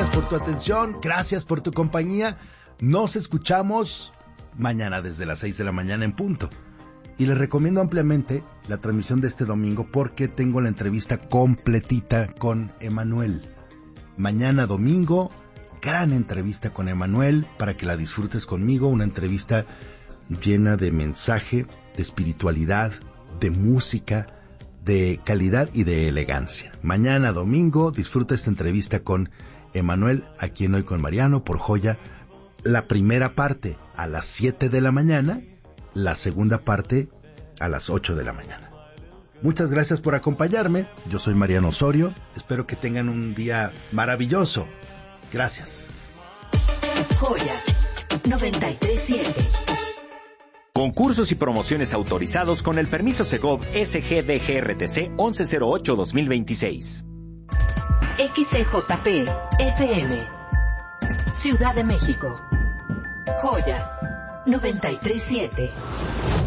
Gracias por tu atención, gracias por tu compañía. Nos escuchamos mañana desde las 6 de la mañana en punto. Y les recomiendo ampliamente la transmisión de este domingo porque tengo la entrevista completita con Emanuel. Mañana domingo, gran entrevista con Emanuel para que la disfrutes conmigo. Una entrevista llena de mensaje, de espiritualidad, de música, de calidad y de elegancia. Mañana domingo disfruta esta entrevista con Emanuel, aquí en Hoy con Mariano por Joya. La primera parte a las 7 de la mañana, la segunda parte a las 8 de la mañana. Muchas gracias por acompañarme. Yo soy Mariano Osorio. Espero que tengan un día maravilloso. Gracias. Joya 93.7. Concursos y promociones autorizados con el permiso Segov SGDGRTC 1108-2026. XCJP FM Ciudad de México. Joya 93.7.